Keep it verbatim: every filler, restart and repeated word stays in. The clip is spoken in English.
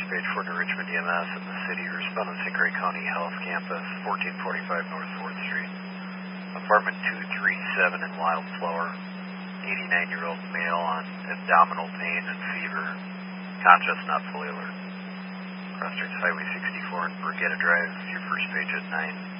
page for New Richmond E M S in the city. Respondent Saint Croix County Health Campus, fourteen forty-five North fourth Street. Apartment two three seven in Wildflower. eighty-nine-year-old male on abdominal pain and fever. Conscious, not fully alert. Cross Streets Highway sixty-four and Brigetta Drive, your first page at nine.